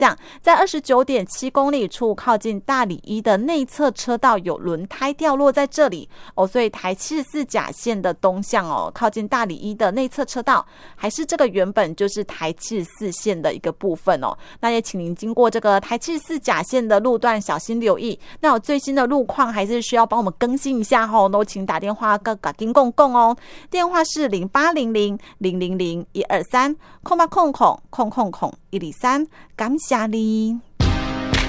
这样在29.7公里处靠近大里一的内侧车道有轮胎掉落在这里所以台74甲线的东向靠近大里一的内侧车道还是这个原本就是台74线的一个部分那也请您经过这个台74甲线的路段小心留意，那有最新的路况还是需要帮我们更新一下都请打电话跟公共电话是0800-000-123 0800-123，感谢你。